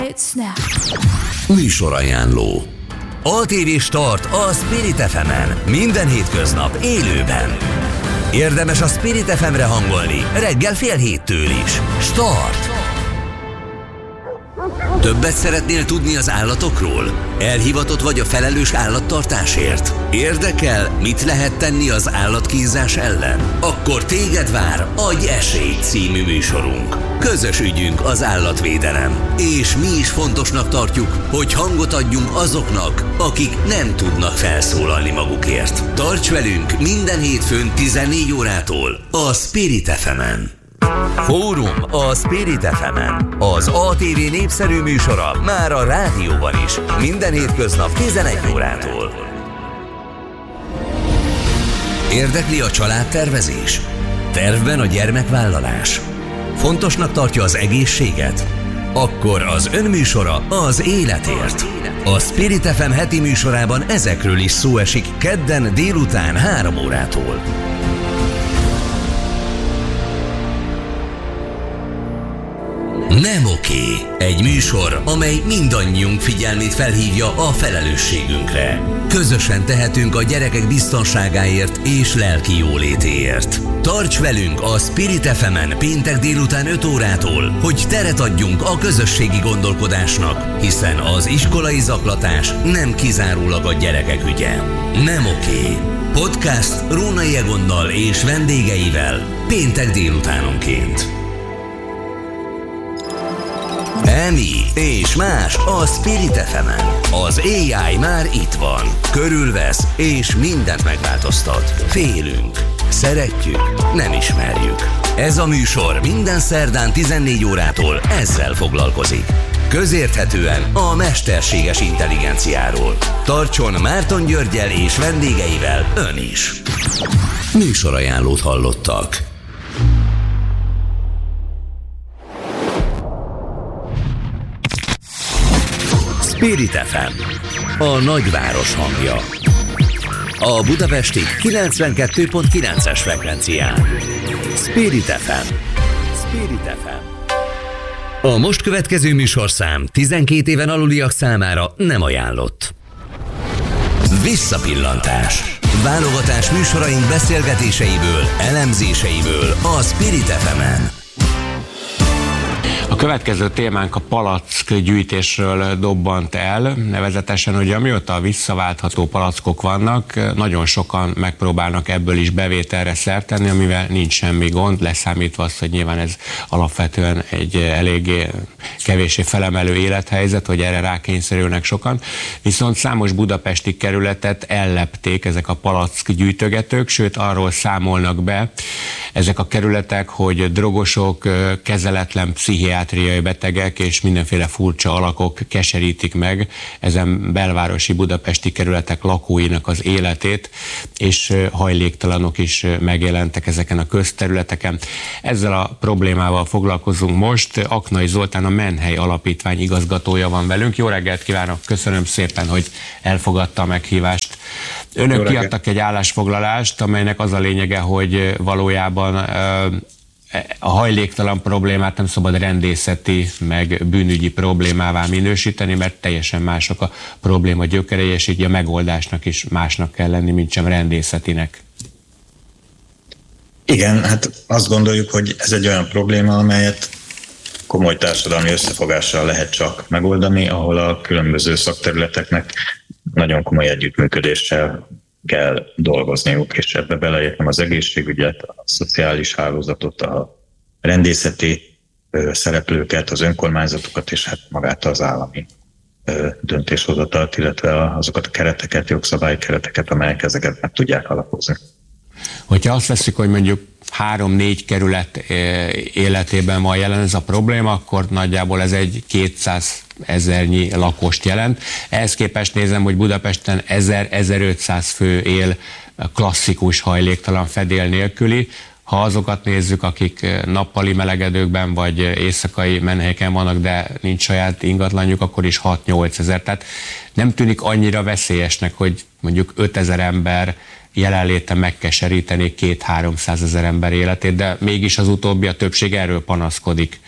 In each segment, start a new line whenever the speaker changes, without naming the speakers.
Műsorajánló. ATV Start a Spirit FM-en. Minden hétköznap élőben. Érdemes a Spirit FM-re hangolni reggel 6:30 is. Start! Többet szeretnél tudni az állatokról? Elhivatott vagy a felelős állattartásért? Érdekel, mit lehet tenni az állatkínzás ellen? Akkor téged vár Adj esélyt című műsorunk. Közös ügyünk az állatvédelem. És mi is fontosnak tartjuk, hogy hangot adjunk azoknak, akik nem tudnak felszólalni magukért. Tarts velünk minden hétfőn 14 órától a Spirit FM-en. Fórum a Spirit FM-en. Az ATV népszerű műsora már a rádióban is. Minden hétköznap 11 órától. Érdekli a családtervezés? Tervben a gyermekvállalás? Fontosnak tartja az egészséget? Akkor az önműsora az életért. A Spirit FM heti műsorában ezekről is szó esik kedden délután 3 órától. Nem oké. Egy műsor, amely mindannyiunk figyelmét felhívja a felelősségünkre. Közösen tehetünk a gyerekek biztonságáért és lelki jólétéért. Tarts velünk a Spirit FM-en péntek délután 5 órától, hogy teret adjunk a közösségi gondolkodásnak, hiszen az iskolai zaklatás nem kizárólag a gyerekek ügye. Nem oké. Podcast Rónai Egonnal és vendégeivel péntek délutánonként. Emi és más a Spirit FM-en. Az AI már itt van. Körülvesz és mindent megváltoztat. Félünk, szeretjük, nem ismerjük. Ez a műsor minden szerdán 14 órától ezzel foglalkozik. Közérthetően a mesterséges intelligenciáról. Tartson Márton Györggyel és vendégeivel ön is. Műsorajánlót hallottak. Spirit FM, a nagyváros hangja. A budapesti 92.9-es frekvencián. Spirit FM. Spirit FM. A most következő műsorszám 12 éven aluliak számára nem ajánlott. Visszapillantás. Válogatás műsoraink beszélgetéseiből, elemzéseiből a Spirit FM-en.
A következő témánk a palack gyűjtésről dobbant el, nevezetesen, hogy amióta visszaváltható palackok vannak, nagyon sokan megpróbálnak ebből is bevételre szert tenni, amivel nincs semmi gond, leszámítva azt, hogy nyilván ez alapvetően egy eléggé kevéssé felemelő élethelyzet, hogy erre rákényszerülnek sokan. Viszont számos budapesti kerületet ellepték ezek a palack gyűjtögetők, sőt arról számolnak be ezek a kerületek, hogy drogosok, kezeletlen pszichiátriai betegek és mindenféle furcsa alakok keserítik meg ezen belvárosi budapesti kerületek lakóinak az életét, és hajléktalanok is megjelentek ezeken a közterületeken. Ezzel a problémával foglalkozunk most. Aknai Zoltán, a Menhely Alapítvány igazgatója van velünk. Jó reggelt kívánok, köszönöm szépen, hogy elfogadta a meghívást. Önök kiadtak egy állásfoglalást, amelynek az a lényege, hogy valójában a hajléktalan problémát nem szabad rendészeti, meg bűnügyi problémává minősíteni, mert teljesen mások a probléma gyökerei, és így a megoldásnak is másnak kell lenni, mint sem rendészetinek.
Igen, hát azt gondoljuk, hogy ez egy olyan probléma, amelyet komoly társadalmi összefogással lehet csak megoldani, ahol a különböző szakterületeknek nagyon komoly együttműködéssel kell dolgozniuk, és ebbe beleértem az egészségügyet, a szociális hálózatot, a rendészeti szereplőket, az önkormányzatokat, és hát magát az állami döntéshozatalt, illetve azokat a kereteket, jogszabályi kereteket, amelyek ezeket meg tudják alapozni.
Hogyha azt veszik, hogy mondjuk 3-4 kerület életében van jelen ez a probléma, akkor nagyjából ez egy 200 000 lakost jelent. Ehhez képest nézem, hogy Budapesten 1000-1500 fő él klasszikus hajléktalan fedél nélküli. Ha azokat nézzük, akik nappali melegedőkben vagy éjszakai menhelyeken vannak, de nincs saját ingatlanjuk, akkor is 6-8 ezer. Tehát nem tűnik annyira veszélyesnek, hogy mondjuk 5000 ember jelenléte megkeseríteni 200-300 ezer ember életét, de mégis az utóbbi, a többség erről panaszkodik.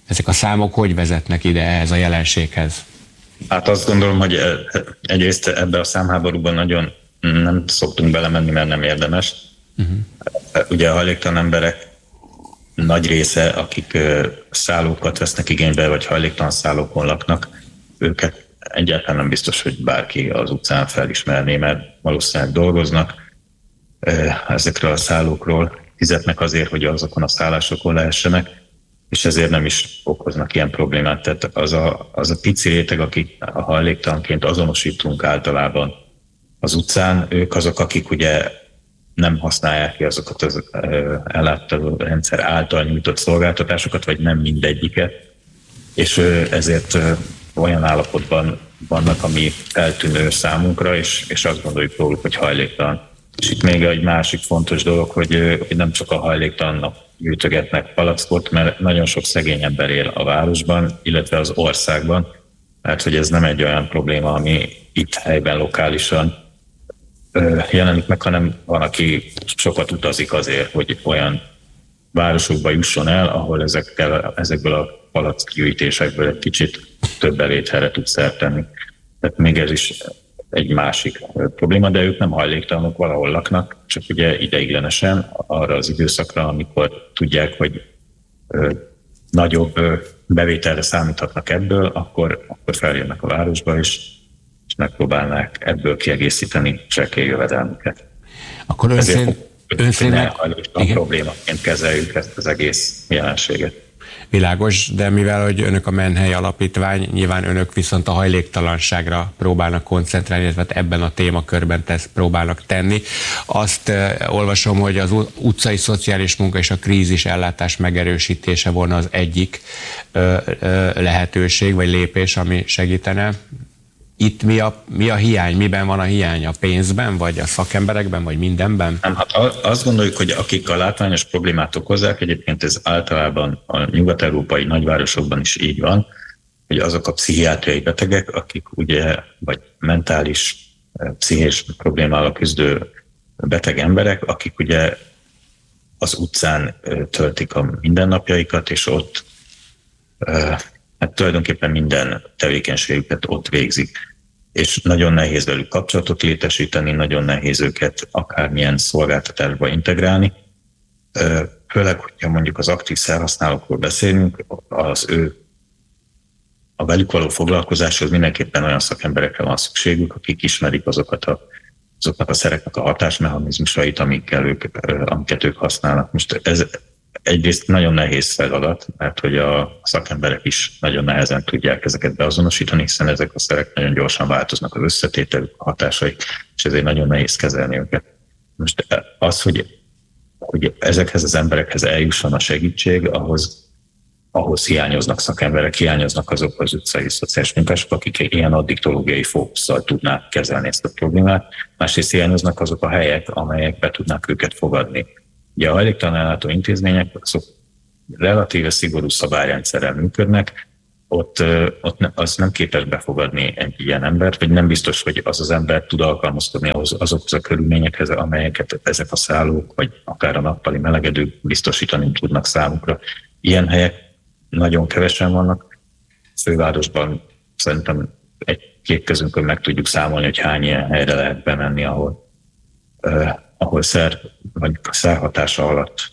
Ezek a számok hogy vezetnek ide ehhez a jelenséghez?
Hát azt gondolom, hogy egyrészt ebbe a számháborúban nagyon nem szoktunk belemenni, mert nem érdemes. Ugye a hajléktalan emberek nagy része, akik szállókat vesznek igénybe, vagy hajléktalan szállókon laknak, őket egyáltalán nem biztos, hogy bárki az utcán felismerné, mert valószínűleg dolgoznak ezekről a szállókról, fizetnek azért, hogy azokon a szállásokon lehessenek, és ezért nem is okoznak ilyen problémát. Tehát az a pici réteg, akik a hajléktalanként azonosítunk általában az utcán, ők azok, akik ugye nem használják ki azokat az ellátó rendszer által nyújtott szolgáltatásokat, vagy nem mindegyiket, és ezért olyan állapotban vannak, ami eltűnő számunkra, és azt gondoljuk róluk, hogy hajléktalan. És itt még egy másik fontos dolog, hogy nem csak a hajléktalannak gyűjtögetnek palackot, mert nagyon sok szegény ember él a városban, illetve az országban, mert hogy ez nem egy olyan probléma, ami itt helyben lokálisan jelenik meg, hanem van, aki sokat utazik azért, hogy olyan városokba jusson el, ahol ezekből a palackgyűjtésekből egy kicsit több bevételre tud szert tenni. Tehát még ez is egy másik probléma, de ők nem hajléktalanok, valahol laknak, csak ugye ideiglenesen arra az időszakra, amikor tudják, hogy nagyobb bevételre számíthatnak ebből, akkor feljönnek a városba, és megpróbálnák ebből kiegészíteni csekély jövedelmüket.
Akkor önszínűleg
problémaként kezeljük ezt az egész jelenséget.
Világos, de mivel hogy önök a Menhely Alapítvány, nyilván önök viszont a hajléktalanságra próbálnak koncentrálni, illetve ebben a témakörben próbálnak tenni. Azt olvasom, hogy az utcai szociális munka és a krízis ellátás megerősítése volna az egyik lehetőség vagy lépés, ami segítene. Itt mi a hiány? Miben van a hiány? A pénzben, vagy a szakemberekben, vagy mindenben?
Nem, hát azt gondoljuk, hogy akik a látványos problémát okozzák, egyébként ez általában a nyugat-európai nagyvárosokban is így van, hogy azok a pszichiátriai betegek, akik ugye, vagy mentális, pszichés problémával küzdő beteg emberek, akik ugye az utcán töltik a mindennapjaikat, és ott hát tulajdonképpen minden tevékenységüket ott végzik. És nagyon nehéz velük kapcsolatot létesíteni, nagyon nehéz őket akármilyen szolgáltatásba integrálni. Főleg, hogyha mondjuk az aktív szerhasználókról beszélünk, a velük való foglalkozáshoz mindenképpen olyan szakemberekre van szükségük, akik ismerik azoknak a szereknek a hatásmechanizmusait, amiket ők használnak. Most ez egyrészt nagyon nehéz feladat, mert hogy a szakemberek is nagyon nehezen tudják ezeket beazonosítani, hiszen ezek a szerek nagyon gyorsan változnak az összetételük, a hatásai, és ezért nagyon nehéz kezelni őket. Most az, hogy ezekhez az emberekhez eljusson a segítség, ahhoz hiányoznak szakemberek, hiányoznak azok az utcai szociális munkások, akik ilyen addiktológiai fókusszal tudnák kezelni ezt a problémát. Másrészt hiányoznak azok a helyek, amelyek be tudnák őket fogadni. Ugye a hajléktalan ellátó intézmények azok relatíve szigorú szabályrendszerrel működnek, ott az nem képes befogadni egy ilyen embert, vagy nem biztos, hogy az az ember tud alkalmazkodni azokhoz a körülményekhez, amelyeket ezek a szállók, vagy akár a nappali melegedők biztosítani tudnak számukra. Ilyen helyek nagyon kevesen vannak. Fővárosban szerintem egy-két közünkön meg tudjuk számolni, hogy hány ilyen helyre lehet bemenni, ahol szerhatása alatt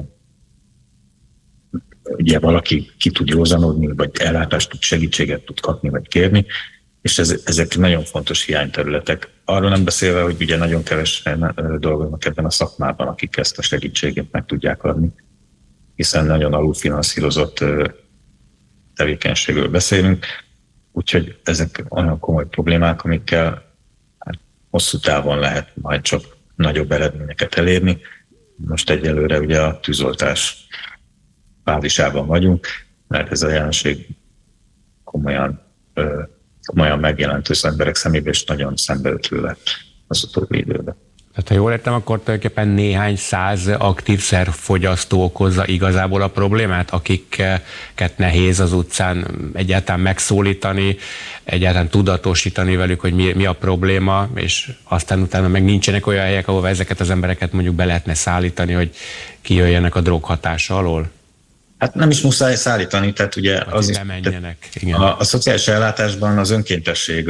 ugye valaki ki tud józanodni, vagy ellátást tud, segítséget tud kapni, vagy kérni, és ezek nagyon fontos hiányterületek. Arról nem beszélve, hogy ugye nagyon kevesen dolgoznak ebben a szakmában, akik ezt a segítséget meg tudják adni, hiszen nagyon alulfinanszírozott tevékenységről beszélünk, úgyhogy ezek olyan komoly problémák, amikkel hosszú távon lehet majd csak nagyobb eredményeket elérni. Most egyelőre ugye a tűzoltás fázisában vagyunk, mert ez a jelenség komolyan megjelent az emberek szemében, és nagyon szembeötlő lett az utóbbi időben.
Tehát ha jól értem, akkor tulajdonképpen néhány száz aktív szerfogyasztó okozza igazából a problémát, akiket nehéz az utcán egyáltalán megszólítani, egyáltalán tudatosítani velük, hogy mi a probléma, és aztán utána meg nincsenek olyan helyek, ahol ezeket az embereket mondjuk be lehetne szállítani, hogy kijöjjenek a drog hatása alól?
Hát nem is muszáj szállítani, tehát ugye a szociális ellátásban az önkéntesség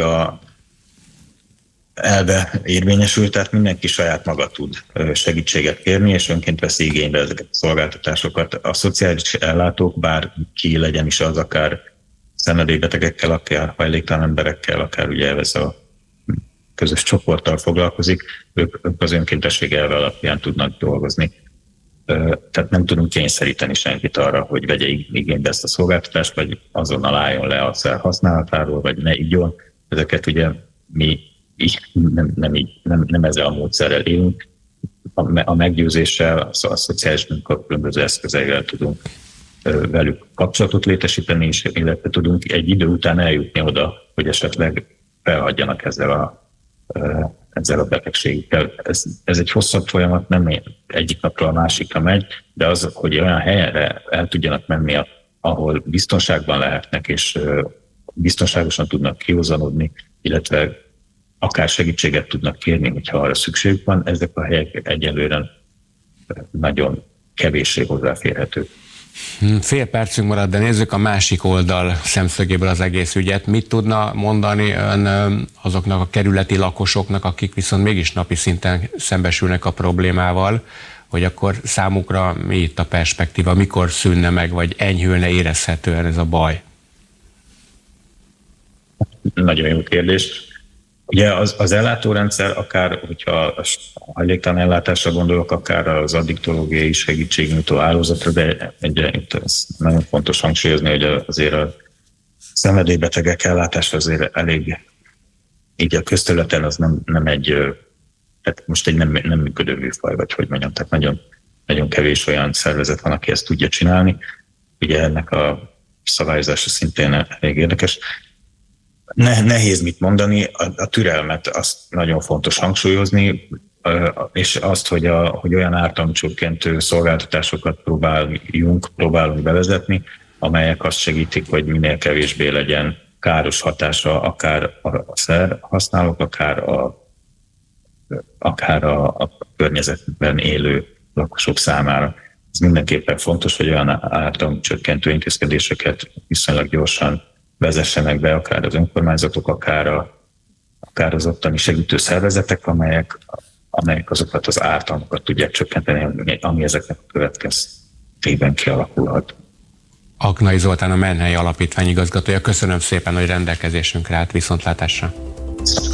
elve érvényesül, tehát mindenki saját maga tud segítséget kérni, és önként veszi igénybe ezeket a szolgáltatásokat. A szociális ellátók, bár ki legyen is az, akár szenvedélybetegekkel, akár hajléktalan emberekkel, akár ugye ez a közös csoporttal foglalkozik, ők az önkéntesség elve alapján tudnak dolgozni. Tehát nem tudunk kényszeríteni senkit arra, hogy vegye igénybe ezt a szolgáltatást, vagy azonnal álljon le a szer használatáról, vagy ne igyon. Ezeket ugye mi nem ezzel a módszerrel élünk. A meggyőzéssel, a szociális munka különböző eszközeivel tudunk velük kapcsolatot létesíteni, és illetve tudunk egy idő után eljutni oda, hogy esetleg felhagyjanak ezzel a betegségükkel. Ez egy hosszabb folyamat, nem egyik napról a másikra megy, de az, hogy olyan helyre el tudjanak menni, ahol biztonságban lehetnek, és biztonságosan tudnak kihozanodni, illetve akár segítséget tudnak kérni, hogyha arra szükségük van, ezek a helyek egyelőre nagyon kevéssé hozzáférhetők.
Fél percünk marad, de nézzük a másik oldal szemszögéből az egész ügyet. Mit tudna mondani ön azoknak a kerületi lakosoknak, akik viszont mégis napi szinten szembesülnek a problémával, hogy akkor számukra mi itt a perspektíva, mikor szűnne meg, vagy enyhülne érezhetően ez a baj?
Nagyon jó kérdés. Ugye az ellátórendszer, akár hogyha a hajléktalan ellátásra gondolok, akár az addiktológiai segítségnyújtó hálózatra, de itt ez nagyon fontos hangsúlyozni, hogy azért a szenvedélybetegek ellátása azért elég, így a közterületen az nem egy, tehát most egy nem működő műfaj, vagy hogy mondjam, tehát nagyon, nagyon kevés olyan szervezet van, aki ezt tudja csinálni. Ugye ennek a szabályozása szintén elég érdekes. Nehéz mit mondani, a türelmet azt nagyon fontos hangsúlyozni, és azt, hogy olyan ártalomcsökkentő szolgáltatásokat próbálunk bevezetni, amelyek azt segítik, hogy minél kevésbé legyen káros hatása akár a szer használók, akár a környezetben élő lakosok számára. Ez mindenképpen fontos, hogy olyan ártalomcsökkentő intézkedéseket viszonylag gyorsan vezessenek be, akár az önkormányzatok, akár az ottani segítő szervezetek, amelyek azokat az ártalmakat tudják csökkenteni, ami ezeknek a következtében kialakulhat.
Aknai Zoltán, a Menhely Alapítvány igazgatója. Köszönöm szépen, hogy rendelkezésünkre állt. Viszontlátásra.